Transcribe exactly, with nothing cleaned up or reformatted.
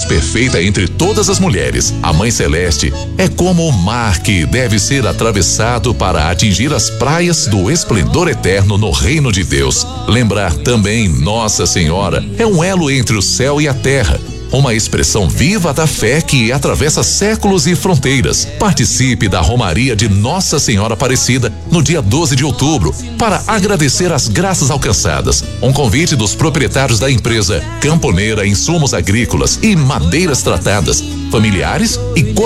perfeita entre todas as mulheres, a Mãe Celeste é como o mar que deve ser atravessado para atingir as praias do esplendor eterno no reino de Deus. Lembrar também Nossa Senhora é um elo entre o céu e a terra, uma expressão viva da fé que atravessa séculos e fronteiras. Participe da Romaria de Nossa Senhora Aparecida no dia doze de outubro para agradecer as graças alcançadas. Um convite dos proprietários da empresa Camponeira Insumos Agrícolas e Madeiras Tratadas, familiares e